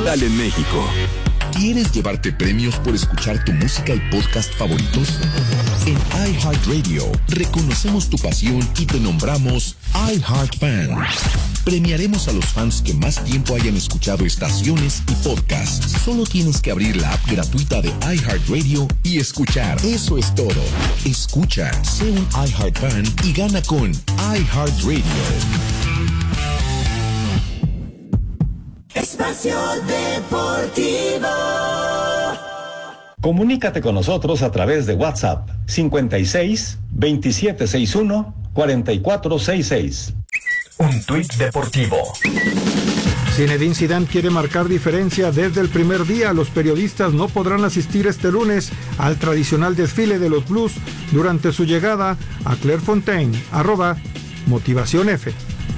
Cultural en México. ¿Quieres llevarte premios por escuchar tu música y podcast favoritos? En iHeartRadio reconocemos tu pasión y te nombramos iHeartFan. Premiaremos a los fans que más tiempo hayan escuchado estaciones y podcasts. Solo tienes que abrir la app gratuita de iHeartRadio y escuchar. Eso es todo. Escucha, sé un iHeartFan y gana con iHeartRadio. Espacio Deportivo. Comunícate con nosotros a través de WhatsApp 56 2761 4466. Un tuit deportivo. Zinedine Zidane quiere marcar diferencia desde el primer día. Los periodistas no podrán asistir este lunes al tradicional desfile de los Blues durante su llegada a Clairefontaine. @Motivación F.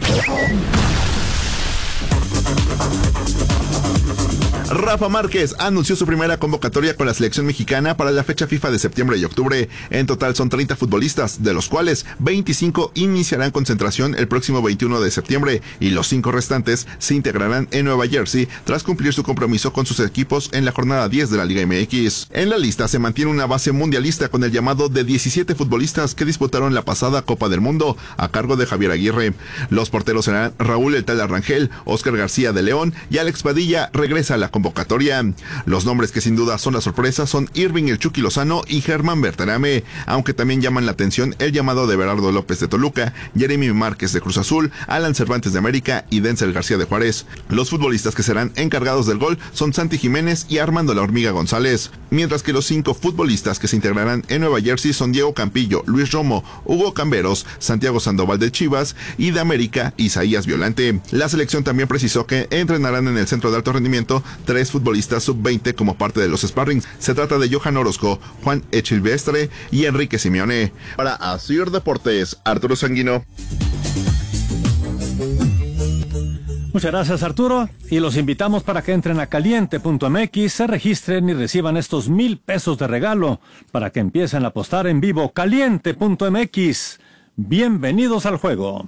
Rafa Márquez anunció su primera convocatoria con la selección mexicana para la fecha FIFA de septiembre y octubre. En total son 30 futbolistas, de los cuales 25 iniciarán concentración el próximo 21 de septiembre y los 5 restantes se integrarán en Nueva Jersey tras cumplir su compromiso con sus equipos en la jornada 10 de la Liga MX. En la lista se mantiene una base mundialista con el llamado de 17 futbolistas que disputaron la pasada Copa del Mundo a cargo de Javier Aguirre. Los porteros serán Raúl El Tala Rangel, Óscar García de León y Alex Padilla regresa a la convocatoria. Los nombres que sin duda son la sorpresa son Irving El Chucky Lozano y Germán Berterame, aunque también llaman la atención el llamado de Berardo López de Toluca, Jeremy Márquez de Cruz Azul, Alan Cervantes de América y Denzel García de Juárez. Los futbolistas que serán encargados del gol son Santi Jiménez y Armando La Hormiga González, mientras que los 5 futbolistas que se integrarán en Nueva Jersey son Diego Campillo, Luis Romo, Hugo Camberos, Santiago Sandoval de Chivas y de América, Isaías Violante. La selección también precisó que entrenarán en el centro de alto rendimiento 3 futbolistas sub-20 como parte de los sparrings. Se trata de Johan Orozco, Juan Echilvestre y Enrique Simeone. Para Asir Deportes, Arturo Sanguino. Muchas gracias, Arturo, y los invitamos para que entren a caliente.mx, se registren y reciban estos 1,000 pesos de regalo para que empiecen a apostar en vivo. Caliente.mx. Bienvenidos al juego.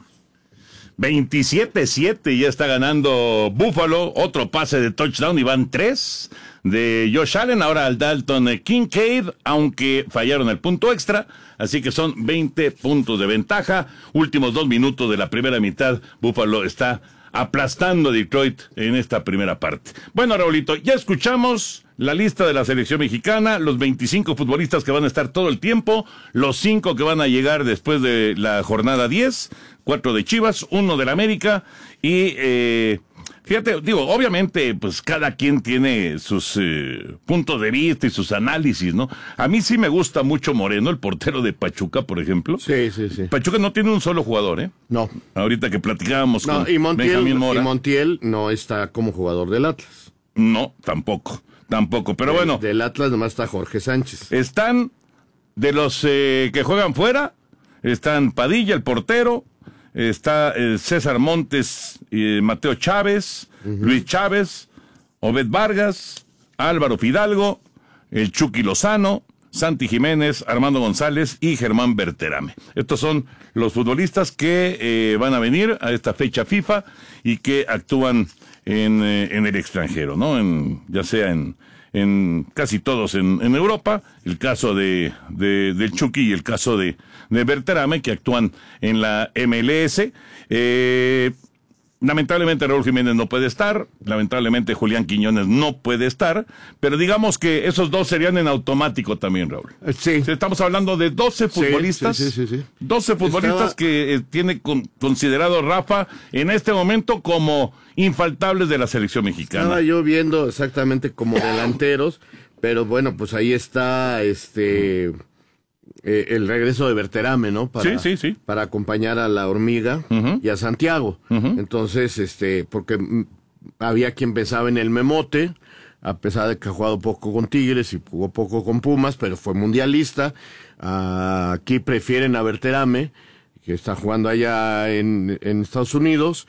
27-7 ya está ganando Buffalo, otro pase de touchdown y van 3 de Josh Allen, ahora al Dalton Kincaid, aunque fallaron el punto extra, así que son 20 puntos de ventaja. Últimos 2 minutos de la primera mitad, Buffalo está aplastando a Detroit en esta primera parte. Bueno, Raulito, ya escuchamos la lista de la selección mexicana, los 25 futbolistas que van a estar todo el tiempo, los 5 que van a llegar después de la jornada 10, 4 de Chivas, 1 de la América y fíjate, digo, obviamente, pues cada quien tiene sus puntos de vista y sus análisis, ¿no? A mí sí me gusta mucho Moreno, el portero de Pachuca, por ejemplo. Sí. Pachuca no tiene un solo jugador, ¿eh? No. Ahorita que platicábamos con Montiel, Benjamín Mora. Y Montiel no está como jugador del Atlas. No, tampoco, pero bueno. Del Atlas nomás está Jorge Sánchez. Están de los que juegan fuera, están Padilla, el portero, está César Montes, Mateo Chávez, Luis Chávez, Obed Vargas, Álvaro Fidalgo, el Chucky Lozano, Santi Jiménez, Armando González y Germán Berterame. Estos son los futbolistas que van a venir a esta fecha FIFA y que actúan en el extranjero, ¿no? Ya sea en casi todos en Europa, el caso del Chucky y el caso de Berterame, que actúan en la MLS. Lamentablemente Raúl Jiménez no puede estar, lamentablemente Julián Quiñones no puede estar, pero digamos que esos dos serían en automático también, Raúl. Sí. Estamos hablando de 12 futbolistas, sí. 12 futbolistas que tiene considerado Rafa en este momento como infaltables de la selección mexicana. Estaba yo viendo exactamente como delanteros, pero bueno, pues ahí está el regreso de Berterame, ¿no? Sí. Para acompañar a la Hormiga y a Santiago. Entonces, porque había quien pensaba en el Memote, a pesar de que ha jugado poco con Tigres y jugó poco con Pumas, pero fue mundialista. Aquí prefieren a Berterame, que está jugando allá en Estados Unidos.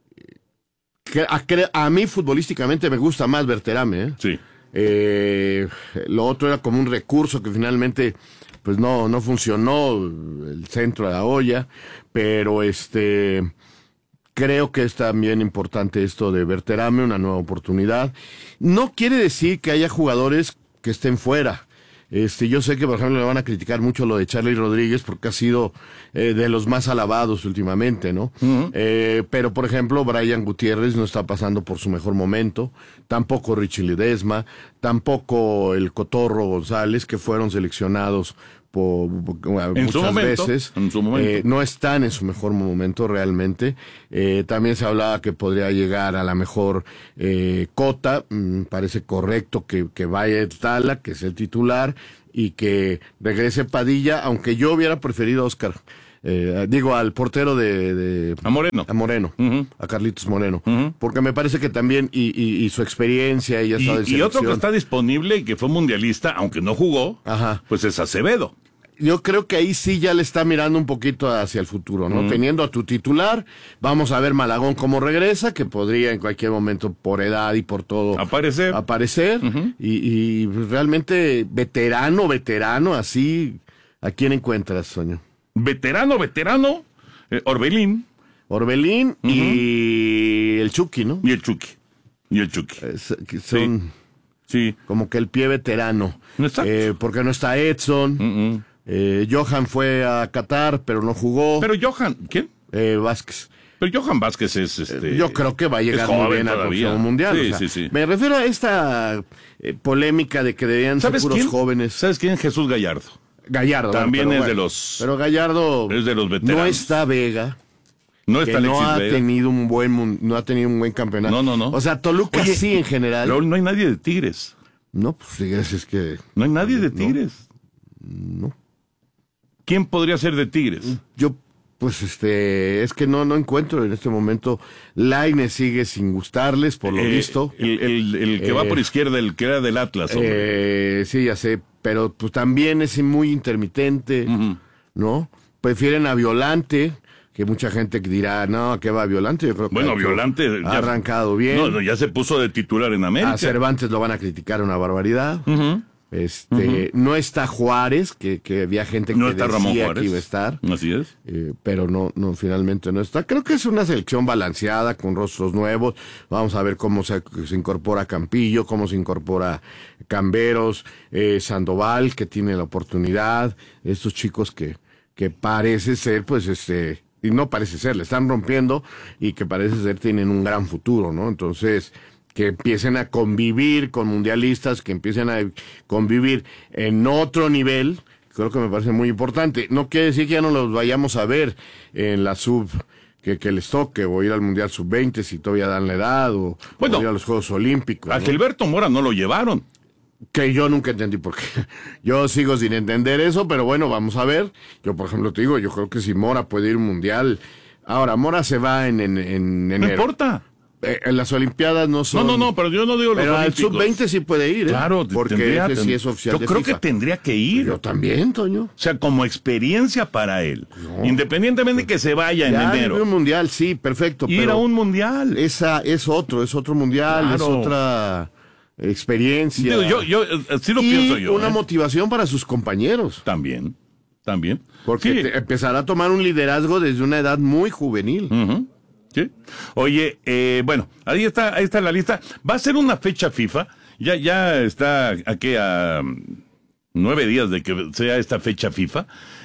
A mí futbolísticamente me gusta más Berterame, ¿eh? Sí. Lo otro era como un recurso que finalmente pues no funcionó, el centro de la olla, pero Creo que es también importante esto de Berterame, una nueva oportunidad. No quiere decir que haya jugadores que estén fuera. Yo sé que, por ejemplo, le van a criticar mucho lo de Charly Rodríguez porque ha sido de los más alabados últimamente, ¿no? Uh-huh. Pero, por ejemplo, Brian Gutiérrez no está pasando por su mejor momento, tampoco Richie Ledesma, tampoco el Cotorro González, que fueron seleccionados muchas veces. En su momento. No están en su mejor momento realmente. También se hablaba que podría llegar a la mejor Cota. Parece correcto que vaya Tala, que es el titular, y que regrese Padilla, aunque yo hubiera preferido a Oscar. Al portero a Moreno. A Moreno, uh-huh. A Carlitos Moreno. Uh-huh. Porque me parece que también, y su experiencia, y ya está de selección. Y otro que está disponible y que fue mundialista, aunque no jugó, ajá, pues es Acevedo. Yo creo que ahí sí ya le está mirando un poquito hacia el futuro, ¿no? Teniendo a tu titular, vamos a ver Malagón cómo regresa, que podría en cualquier momento, por edad y por todo, aparecer. Uh-huh. Y realmente veterano, así, ¿a quién encuentras, Toño? Veterano, Orbelín. Uh-huh. Y el Chucky, ¿no? Y el Chucky. Son sí. Como que el pie veterano. Exacto. Porque no está Edson. Uh-uh. Johan fue a Qatar, pero no jugó. Pero Johan, ¿quién? Vázquez. Pero Johan Vázquez es yo creo que va a llegar muy bien al próximo mundial. Sí. Me refiero a esta polémica de que debían ser puros jóvenes. ¿Sabes quién? Jesús Gallardo. También es de los. Pero Gallardo es de los veteranos. No está Vega. No está Alexis Vega. No ha tenido un buen campeonato. No. O sea, Toluca sí en general. No hay nadie de Tigres. No, pues Tigres es que. No hay nadie de Tigres. No. ¿Quién podría ser de Tigres? Yo, pues es que no encuentro en este momento. Lainez sigue sin gustarles, por lo visto. El que va por izquierda, el que era del Atlas. Sí, ya sé, pero pues también es muy intermitente, uh-huh. ¿No? Prefieren a Violante, que mucha gente dirá, no, ¿qué va Violante? Yo creo que Violante ha arrancado bien. No, ya se puso de titular en América. A Cervantes lo van a criticar una barbaridad. Uh-huh. Uh-huh. No está Juárez, que había gente que decía que iba a estar. Así es. Pero no, finalmente no está. Creo que es una selección balanceada, con rostros nuevos. Vamos a ver cómo se incorpora Campillo, cómo se incorpora Camberos, Sandoval, que tiene la oportunidad. Estos chicos que parece ser, y no parece ser, le están rompiendo, y que parece ser tienen un gran futuro, ¿no? Entonces, que empiecen a convivir con mundialistas, que empiecen a convivir en otro nivel, creo que me parece muy importante. No quiere decir que ya no los vayamos a ver en la que les toque, o ir al Mundial Sub-20 si todavía dan la edad, o ir a los Juegos Olímpicos. A Gilberto Mora no lo llevaron. Que yo nunca entendí por qué. Yo sigo sin entender eso, pero bueno, vamos a ver. Yo, por ejemplo, te digo, yo creo que si Mora puede ir a un Mundial. Ahora, Mora se va en enero. No importa. En las Olimpiadas no son. No, pero yo no digo los Olímpicos. Pero al Sub-20 sí puede ir, Claro, porque ese sí es oficial yo de creo FIFA. que tendría que ir. Yo también, Toño. O sea, como experiencia para él. No. Independientemente de que se vaya en enero. Ya un mundial, sí, perfecto. Ir a un mundial. Esa es otro mundial, claro. Es otra experiencia. Digo, yo sí lo pienso yo. Una motivación para sus compañeros. También. Porque empezará a tomar un liderazgo desde una edad muy juvenil. Uh-huh. Sí. Oye, ahí está la lista. Va a ser una fecha FIFA. Ya está aquí a 9 días de que sea esta fecha FIFA.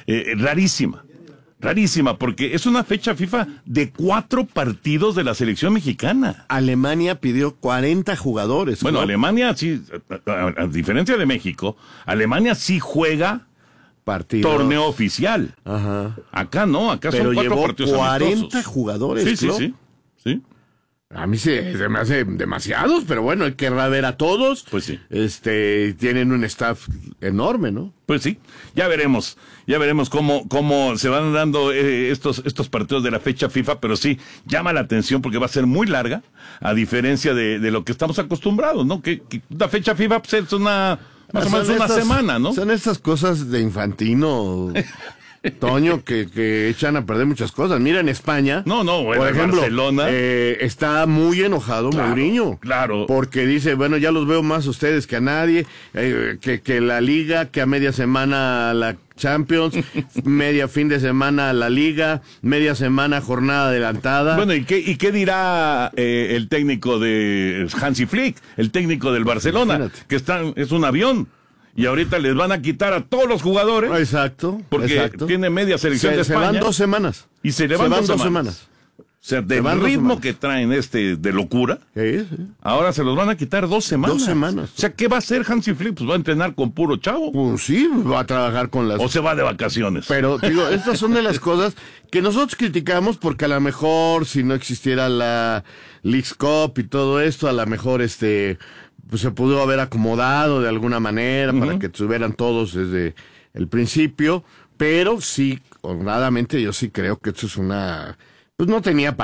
Rarísima, porque es una fecha FIFA de 4 partidos de la selección mexicana. Alemania pidió 40 jugadores. Bueno, ¿no? Alemania sí, a diferencia de México, Alemania sí juega partidos. Torneo oficial. Ajá. Acá no, acá pero son 4 partidos amistosos. 40 jugadores. Sí. A mí se me hace demasiados, pero bueno, él querrá ver a todos. Pues sí. Tienen un staff enorme, ¿no? Pues sí, ya veremos cómo se van dando estos partidos de la fecha FIFA, pero sí, llama la atención porque va a ser muy larga, a diferencia de lo que estamos acostumbrados, ¿no? Que la fecha FIFA pues, es más o menos una semana, ¿no? Son estas cosas de Infantino Toño, que echan a perder muchas cosas. Mira, en España, por ejemplo, Barcelona está muy enojado Mourinho. Claro. Porque dice, bueno, ya los veo más a ustedes que a nadie, que la Liga, que a media semana la Champions, media fin de semana la Liga, media semana jornada adelantada. Bueno, ¿y qué dirá el técnico de Hansi Flick, el técnico del Barcelona? Imagínate. Que es un avión. Y ahorita les van a quitar a todos los jugadores. Exacto. Porque tiene media selección de España. Se van 2 semanas. Y se le van 2 semanas. O sea, del ritmo que traen de locura, sí. ahora se los van a quitar 2 semanas. 2 semanas. O sea, ¿qué va a hacer Hansi Flick? Pues va a entrenar con puro chavo. Pues sí, va a trabajar con las... O se va de vacaciones. Pero, digo, estas son de las cosas que nosotros criticamos porque a lo mejor si no existiera la Leagues Cup y todo esto, a lo mejor pues se pudo haber acomodado de alguna manera para que estuvieran todos desde el principio, pero sí, honradamente yo sí creo que esto es pues no tenía